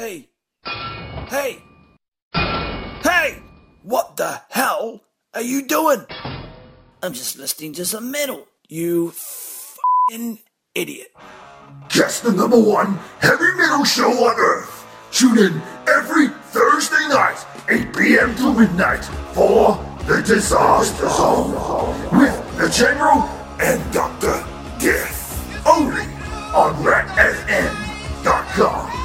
Hey! Hey! Hey! What the hell are you doing? I'm just listening to some metal, you f***ing idiot. Just the #1 heavy metal show on Earth. Tune in every Thursday night, 8 p.m. to midnight, for The Disaster Zone with the General and Dr. Death. Only on Rat FM.